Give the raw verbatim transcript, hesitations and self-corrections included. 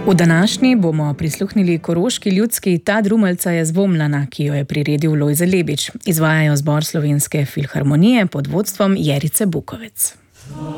V današnji bomo prisluhnili koroški ljudski Ta drumeljca je zvomljena, ki jo je priredil Lojze Lebič. Izvajajo zbor Slovenske filharmonije pod vodstvom Jerice Bukovec.